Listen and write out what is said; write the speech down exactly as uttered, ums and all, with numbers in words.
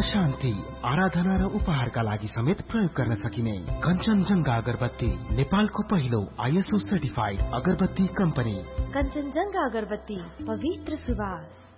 शान्ति, आराधना र उपहारका लागि समेत प्रयोग गर्न सकिने कञ्चनजङ्घा अगरबत्ती, नेपालको पहिलो आइएसओ सर्टिफाइड अगरबत्ती कम्पनी। कञ्चनजङ्घा अगरबत्ती, पवित्र सुवास।